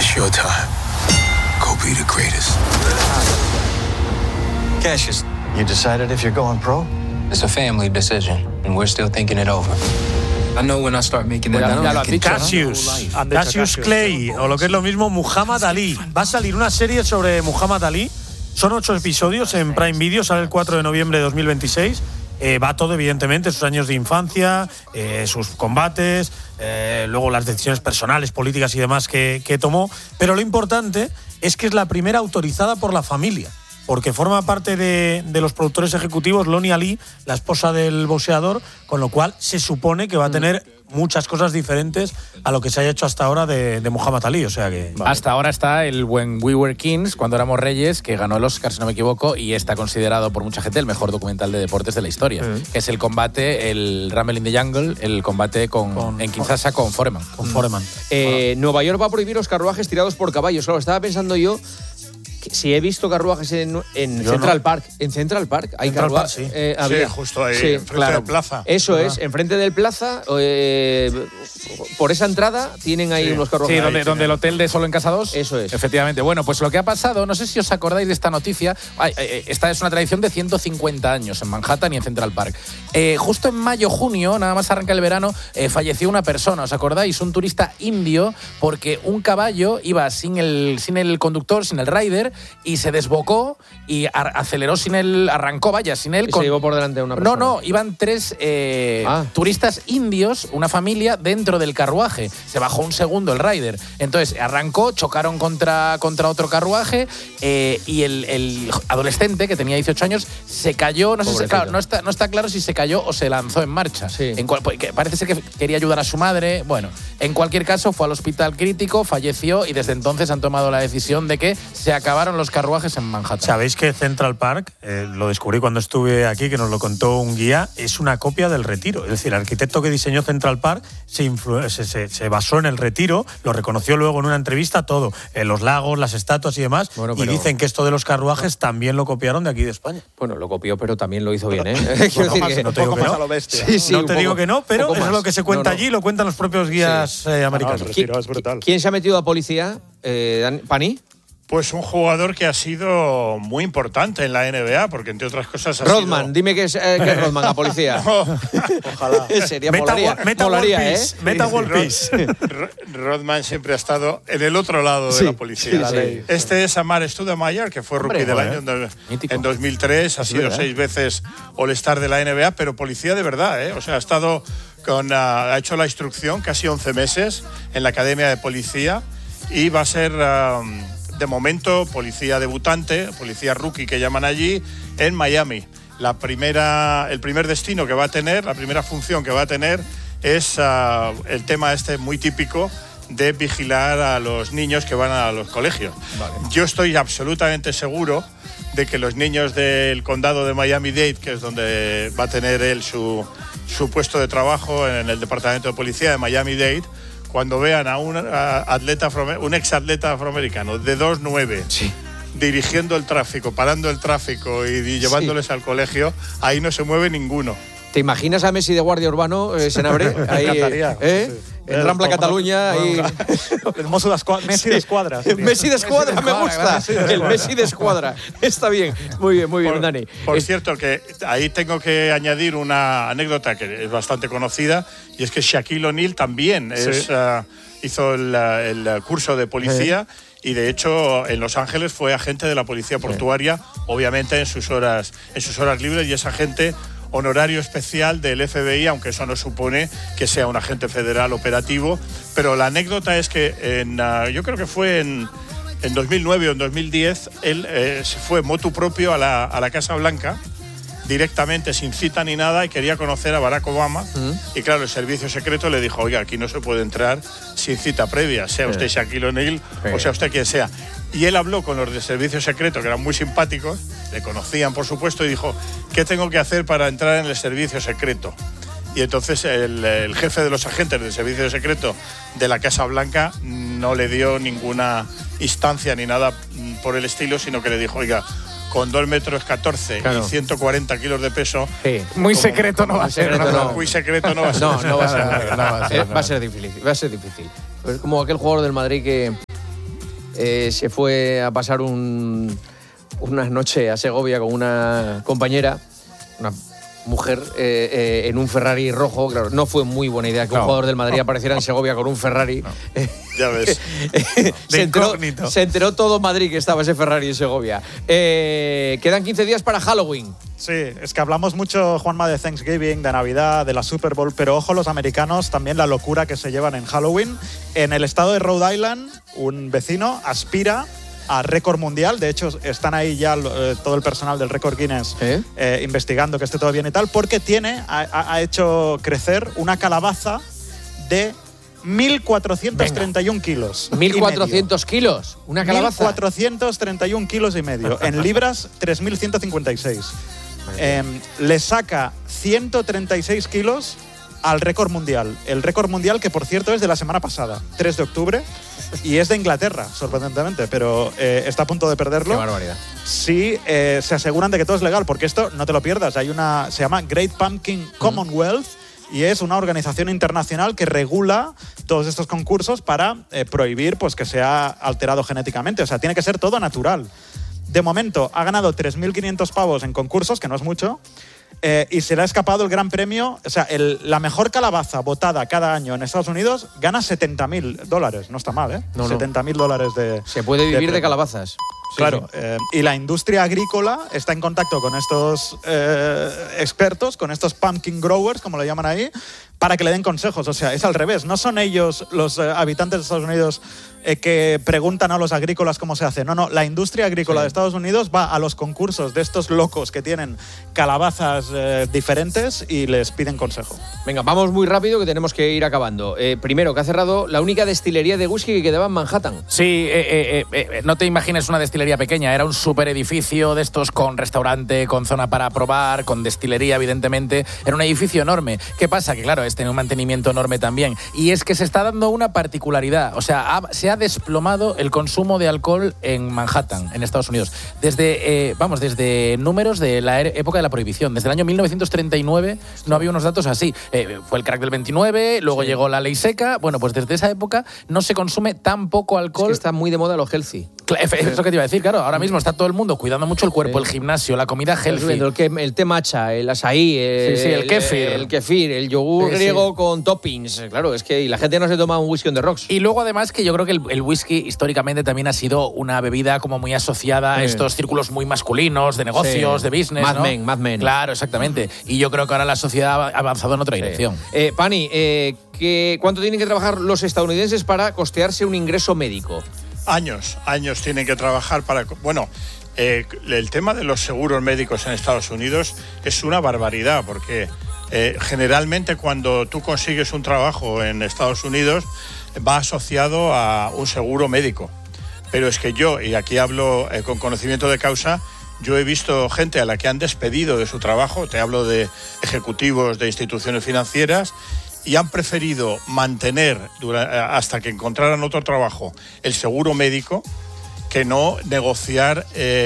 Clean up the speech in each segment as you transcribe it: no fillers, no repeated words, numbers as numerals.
It's your time. Go be the greatest. Cassius, you decided if you're going pro? It's a family decision, and we're still thinking it over. I know when I start making it down. Cassius Clay, o lo que es lo mismo, Muhammad Ali. Va a salir una serie sobre Muhammad Ali. Son 8 episodios en Prime Video, sale el 4 de noviembre de 2026. Va todo, evidentemente, sus años de infancia, sus combates, luego las decisiones personales, políticas y demás que tomó. Pero lo importante es que es la primera autorizada por la familia, porque forma parte de los productores ejecutivos Lonnie Ali, la esposa del boxeador, con lo cual se supone que va a tener muchas cosas diferentes a lo que se haya hecho hasta ahora de Muhammad Ali, o sea que… Vale. Hasta ahora está el When We Were Kings, cuando éramos reyes, que ganó el Oscar, si no me equivoco, y está considerado por mucha gente el mejor documental de deportes de la historia. Es el combate, el Rumble in the Jungle, el combate en Kinshasa con Foreman. Nueva York va a prohibir los carruajes tirados por caballos. Claro, estaba pensando yo… Si he visto carruajes en Central Park. En Central Park hay carruajes. Sí. Sí, justo ahí, enfrente del Plaza. Eso es, enfrente del Plaza, por esa entrada tienen ahí unos carruajes. Sí, donde el hotel de Solo en Casa 2. Eso es. Efectivamente. Bueno, pues lo que ha pasado, no sé si os acordáis de esta noticia, esta es una tradición de 150 años en Manhattan y en Central Park. Justo en mayo-junio, nada más arranca el verano, falleció una persona, ¿os acordáis? Un turista indio, porque un caballo iba sin el conductor, sin el rider, y se desbocó y aceleró sin él, arrancó, sin él. Y se llevó por delante a una persona. No, iban 3 turistas indios, una familia, dentro del carruaje. Se bajó un segundo el rider. Entonces arrancó, chocaron contra otro carruaje y el adolescente, que tenía 18 años, se cayó. No sé si, claro, no está claro si se cayó o se lanzó en marcha. Sí. Parece ser que quería ayudar a su madre. Bueno, en cualquier caso, fue al hospital crítico, falleció y desde entonces han tomado la decisión de que se acabaron los carruajes en Manhattan. ¿Sabéis que Central Park, lo descubrí cuando estuve aquí, que nos lo contó un guía, es una copia del Retiro? Es decir, el arquitecto que diseñó Central Park se basó en el Retiro, lo reconoció luego en una entrevista todo, los lagos, las estatuas y demás, y dicen que esto de los carruajes también lo copiaron de aquí de España. Bueno, lo copió, pero también lo hizo bien, ¿eh? No te digo que no. No te digo que no, pero eso es lo que se cuenta allí, lo cuentan los propios guías americanos. El Retiro es brutal. ¿Quién se ha metido a policía? ¿Pani? Pues un jugador que ha sido muy importante en la NBA, porque entre otras cosas Rodman, dime qué es Rodman, la policía. No. Ojalá. Sería molaría, ¿eh? Meta World Peace. Rodman siempre ha estado en el otro lado de la policía. Este es Amar Stoudemire, que fue rookie del año en 2003, ha sido 6 veces All-Star de la NBA, pero policía de verdad, ¿eh? O sea, ha estado ha hecho la instrucción casi 11 meses en la Academia de Policía y va a ser… de momento, policía debutante, policía rookie que llaman allí, en Miami. El primer destino que va a tener, la primera función que va a tener es el tema muy típico de vigilar a los niños que van a los colegios. Vale. Yo estoy absolutamente seguro de que los niños del condado de Miami-Dade, que es donde va a tener él su puesto de trabajo en el departamento de policía de Miami-Dade, cuando vean a un exatleta afroamericano de 2'9", dirigiendo el tráfico, parando el tráfico y llevándoles al colegio, ahí no se mueve ninguno. ¿Te imaginas a Messi de guardia urbano, Senabre? Ahí, en Rambla Cataluña. El Messi de Escuadra. Messi de Escuadra, me gusta. El Messi de Escuadra. Está bien. Muy bien, Dani. Por cierto, que ahí tengo que añadir una anécdota que es bastante conocida, y es que Shaquille O'Neal también hizo el curso de policía. Y de hecho en Los Ángeles fue agente de la policía portuaria, obviamente en sus horas libres, y es agente honorario especial del FBI, aunque eso no supone que sea un agente federal operativo. Pero la anécdota es que yo creo que fue en 2009 o en 2010, él se fue motu propio a la Casa Blanca, directamente, sin cita ni nada, y quería conocer a Barack Obama. Y claro, el servicio secreto le dijo: oiga, aquí no se puede entrar sin cita previa, sea usted Shaquille O'Neal o sea usted quien sea. Y él habló con los de servicio secreto, que eran muy simpáticos, le conocían por supuesto, y dijo: ¿qué tengo que hacer para entrar en el servicio secreto? Y entonces el jefe de los agentes del servicio secreto de la Casa Blanca no le dio ninguna instancia ni nada por el estilo, sino que le dijo: oiga, con 2,14 metros y 140 kilos de peso. Muy secreto no va a ser. Muy secreto no va a ser. No va a ser. Va a ser difícil. Va a ser difícil. Es como aquel jugador del Madrid que se fue a pasar una noche a Segovia con una compañera, una mujer, en un Ferrari rojo. Claro, no fue muy buena idea que un jugador del Madrid apareciera en Segovia con un Ferrari. Ya ves. Se enteró todo Madrid que estaba ese Ferrari en Segovia. Quedan 15 días para Halloween. Sí, es que hablamos mucho, Juanma, de Thanksgiving, de Navidad, de la Super Bowl, pero ojo los americanos, también la locura que se llevan en Halloween. En el estado de Rhode Island, un vecino aspira a récord mundial. De hecho, están ahí ya todo el personal del récord Guinness investigando que esté todo bien y tal, porque ha hecho crecer una calabaza de 1.431 kilos. 1.400 kilos, una calabaza. 1.431 kilos y medio. En libras, 3.156. Le saca 136 kilos al récord mundial. El récord mundial, que por cierto es de la semana pasada, 3 de octubre, y es de Inglaterra, sorprendentemente, pero está a punto de perderlo. Qué barbaridad. Sí, se aseguran de que todo es legal, porque esto no te lo pierdas. Se llama Great Pumpkin Commonwealth, y es una organización internacional que regula todos estos concursos para prohibir pues, que sea alterado genéticamente. O sea, tiene que ser todo natural. De momento, ha ganado 3.500 pavos en concursos, que no es mucho, y se le ha escapado el gran premio. O sea, la mejor calabaza votada cada año en Estados Unidos gana $70.000. No está mal, ¿eh? No. $70.000 de... Se puede vivir de calabazas. Claro, y la industria agrícola está en contacto con estos expertos, con estos pumpkin growers, como lo llaman ahí, para que le den consejos. O sea, es al revés. No son ellos, los habitantes de Estados Unidos, que preguntan a los agrícolas cómo se hace. No, la industria agrícola de Estados Unidos va a los concursos de estos locos que tienen calabazas diferentes y les piden consejo. Venga, vamos muy rápido que tenemos que ir acabando. Primero, que ha cerrado la única destilería de whisky que quedaba en Manhattan. Sí, no te imagines una destilería pequeña, era un super edificio de estos con restaurante, con zona para probar, con destilería, evidentemente. Era un edificio enorme. ¿Qué pasa? Que claro, tiene un mantenimiento enorme también. Y es que se está dando una particularidad. O sea, se ha desplomado el consumo de alcohol en Manhattan, en Estados Unidos. Desde números de la época de la prohibición. Desde el año 1939 no había unos datos así. Fue el crack del 29, luego llegó la ley seca. Bueno, pues desde esa época no se consume tan poco alcohol. Es que está muy de moda lo healthy. Eso que te iba a decir, claro. Ahora mismo está todo el mundo cuidando mucho el cuerpo, el gimnasio, la comida healthy. El té matcha, el açaí, el kéfir. El kéfir, el yogur griego con toppings. Claro, es que y la gente no se toma un whisky on the rocks. Y luego además que yo creo que el whisky históricamente también ha sido una bebida como muy asociada a estos círculos muy masculinos, de negocios, de business, Mad Men. Claro, exactamente. Y yo creo que ahora la sociedad ha avanzado en otra dirección. Pani, ¿cuánto tienen que trabajar los estadounidenses para costearse un ingreso médico? Años tienen que trabajar para... Bueno, el tema de los seguros médicos en Estados Unidos es una barbaridad, porque generalmente cuando tú consigues un trabajo en Estados Unidos va asociado a un seguro médico. Pero es que yo, y aquí hablo con conocimiento de causa, yo he visto gente a la que han despedido de su trabajo, te hablo de ejecutivos de instituciones financieras, y han preferido mantener hasta que encontraran otro trabajo el seguro médico que no negociar,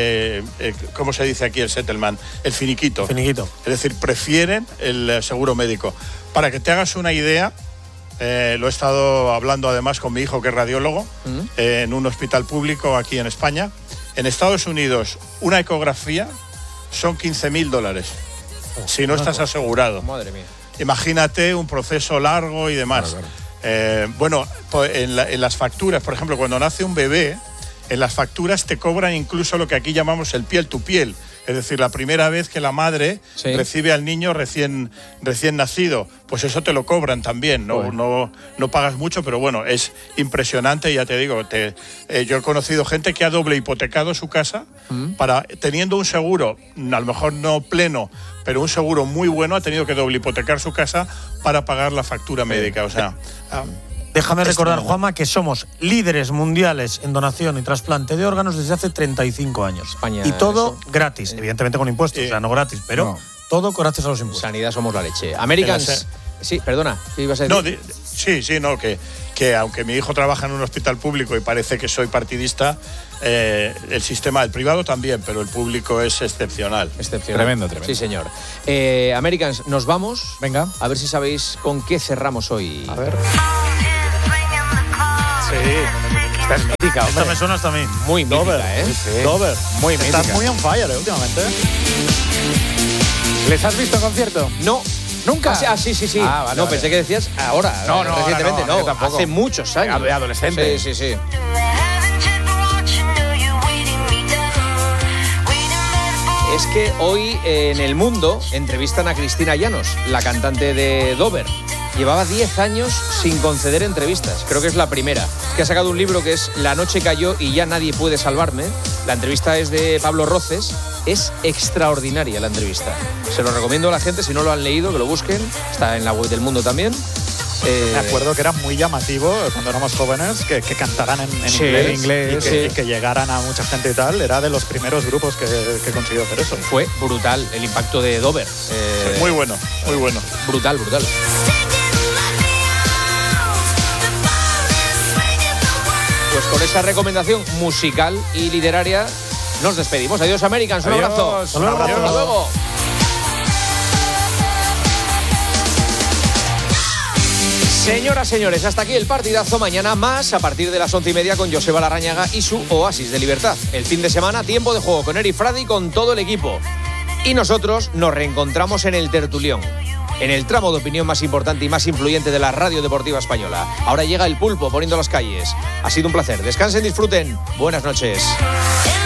¿cómo se dice aquí el settlement? El finiquito. Finiquito. Es decir, prefieren el seguro médico. Para que te hagas una idea, lo he estado hablando además con mi hijo, que es radiólogo, en un hospital público aquí en España. En Estados Unidos, una ecografía son $15.000 si no estás asegurado. Madre mía. Imagínate un proceso largo y demás. Claro. Bueno, en las facturas, por ejemplo, cuando nace un bebé, en las facturas te cobran incluso lo que aquí llamamos el piel to piel. Es decir, la primera vez que la madre recibe al niño recién nacido, pues eso te lo cobran también. No pagas mucho, pero bueno, es impresionante. Ya te digo, yo he conocido gente que ha doble hipotecado su casa teniendo un seguro, a lo mejor no pleno, pero un seguro muy bueno, ha tenido que doble hipotecar su casa para pagar la factura médica. O sea... Déjame recordar, Juanma, que somos líderes mundiales en donación y trasplante de órganos desde hace 35 años. España, y todo gratis, evidentemente con impuestos, o sea, no gratis, pero todo gracias a los impuestos. Sanidad somos la leche. Americans... Sí, perdona, ¿qué ibas a decir? No, que aunque mi hijo trabaja en un hospital público y parece que soy partidista, el sistema del privado también, pero el público es excepcional. Tremendo. Sí, señor. Americans, nos vamos. Venga. A ver si sabéis con qué cerramos hoy. A ver. Sí. Esta es mítica, hombre. Esta me suena hasta a mí. Muy mítica, Dover, ¿eh? Dover. Muy mítica. Estás muy on fire últimamente. ¿Les has visto en concierto? No. ¿Nunca? Sí. Ah, vale, no, vale. pensé que decías ahora. No, recientemente. ahora no, yo tampoco. Hace muchos años. De adolescente. Sí. Es que hoy en El Mundo entrevistan a Cristina Llanos, la cantante de Dover. Llevaba 10 años sin conceder entrevistas. Creo que es la primera. Que ha sacado un libro que es La noche cayó y ya nadie puede salvarme. La entrevista es de Pablo Roces. Es extraordinaria la entrevista. Se lo recomiendo a la gente, si no lo han leído, que lo busquen. Está en la web del Mundo también. Me acuerdo que era muy llamativo cuando éramos jóvenes que cantaran en inglés y que llegaran a mucha gente y tal. Era de los primeros grupos que consiguió hacer eso. Fue brutal el impacto de Dover. Muy bueno. Brutal. Pues con esa recomendación musical y literaria nos despedimos. Adiós, Americans. Un abrazo. Hasta luego. Hasta luego. Señoras, señores, hasta aquí el partidazo. Mañana más a partir de las 11:30 con Joseba Larrañaga y su Oasis de Libertad. El fin de semana, tiempo de juego con Eri Fradi, con todo el equipo. Y nosotros nos reencontramos en el Tertulión, en el tramo de opinión más importante y más influyente de la radio deportiva española. Ahora llega el Pulpo poniendo las calles. Ha sido un placer. Descansen, disfruten. Buenas noches.